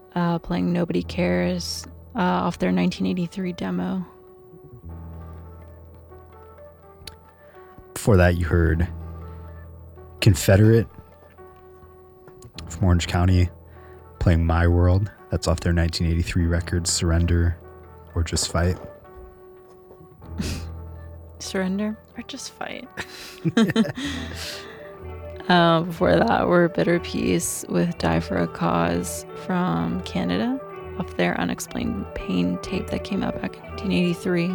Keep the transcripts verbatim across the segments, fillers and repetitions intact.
uh, playing Nobody Cares uh, off their nineteen eighty-three demo. Before that, you heard Confederate from Orange County playing My World. That's off their nineteen eighty-three record, Surrender or Just Fight. Surrender or Just Fight. uh, before that, were Bitter Peace with Die for a Cause from Canada off their Unexplained Pain tape that came out back in nineteen eighty-three.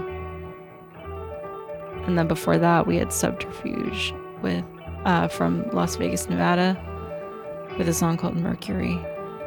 And then before that, we had Subterfuge with uh, from Las Vegas, Nevada, with a song called Mercury.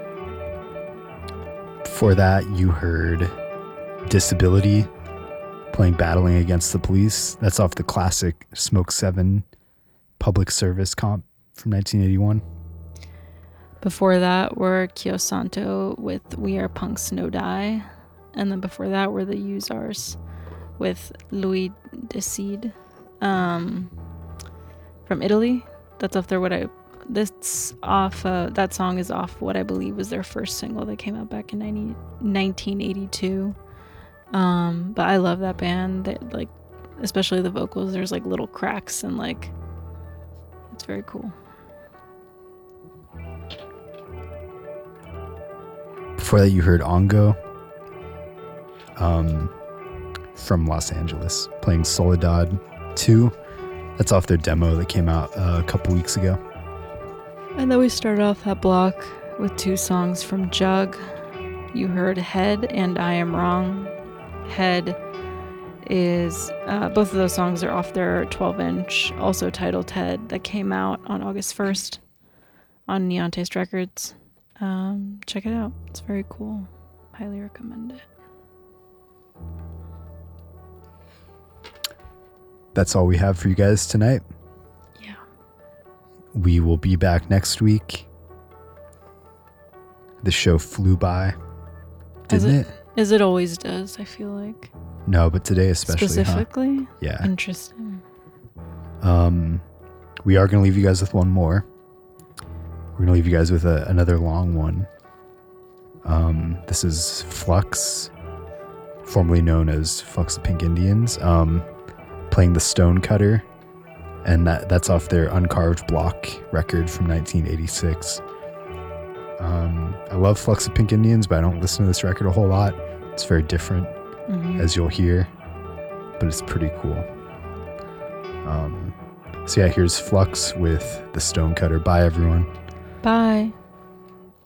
Before that, you heard Disability playing Battling Against the Police. That's off the classic Smoke seven public service comp from nineteen eighty-one. Before that were Kyosanto with We Are Punks No Die. And then before that were the Usars with Louis Decide um, from Italy. That's off their what I That's off. Uh, that song is off what I believe was their first single that came out back in nineteen eighty-two. Um, but I love that band. They, like, especially the vocals. There's like little cracks and like it's very cool. Before that, you heard Ongo um, from Los Angeles playing Soledad two. That's off their demo that came out uh, a couple weeks ago. And then we started off that block with two songs from Jug. You heard Head and I Am Wrong. Head is, uh, both of those songs are off their twelve inch, also titled Head, that came out on August first on Neon Taste Records. Um, check it out. It's very cool. Highly recommend it. That's all we have for you guys tonight. Yeah. We will be back next week. The show flew by, didn't it, it? As it always does, I feel like. No, but today especially. Specifically? Huh? Yeah. Interesting. Um, we are going to leave you guys with one more. We're going to leave you guys with a, another long one. Um, this is Flux, formerly known as Flux the Pink Indians, um, playing the Stonecutter. And that, that's off their Uncarved Block record from nineteen eighty-six. Um, I love Flux the Pink Indians, but I don't listen to this record a whole lot. It's very different, mm-hmm. as you'll hear, but it's pretty cool. Um, so yeah, here's Flux with the Stonecutter. Bye, everyone. Bye.